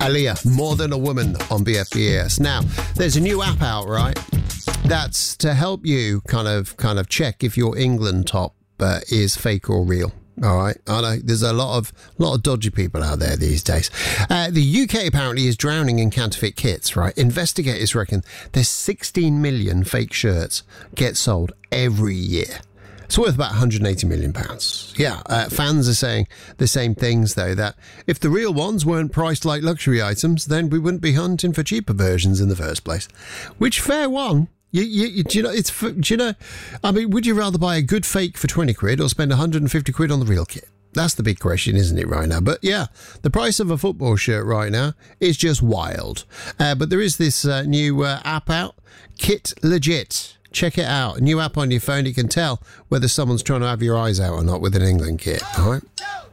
Aaliyah, More Than a Woman on BFBS. Now, there's a new app out, right? That's to help you kind of check if your England top is fake or real. All right, I know there's a lot of dodgy people out there these days. The UK apparently is drowning in counterfeit kits, right? Investigators reckon there's 16 million fake shirts get sold every year. It's worth about £180 million. Yeah, fans are saying the same things, though, that if the real ones weren't priced like luxury items, then we wouldn't be hunting for cheaper versions in the first place. Which, fair one. Do you know, I mean, would you rather buy a good fake for 20 quid or spend 150 quid on the real kit? That's the big question, isn't it, right now? But yeah, the price of a football shirt right now is just wild. But there is this new app out, Kit Legit. Check it out. A new app on your phone. You can tell whether someone's trying to have your eyes out or not with an England kit. All right.